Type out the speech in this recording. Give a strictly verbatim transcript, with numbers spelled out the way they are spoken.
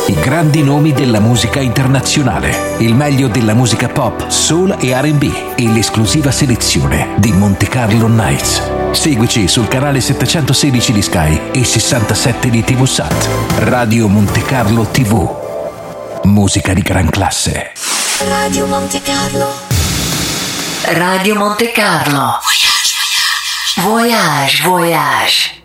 I grandi nomi della musica internazionale, il meglio della musica pop, soul e R and B e l'esclusiva selezione di Monte Carlo Nights. Seguici sul canale settecentosedici di Sky e sessantasette di T V Sat. Radio Monte Carlo T V. Musica di gran classe. Radio Monte Carlo. Radio Monte Carlo. Voyage, voyage.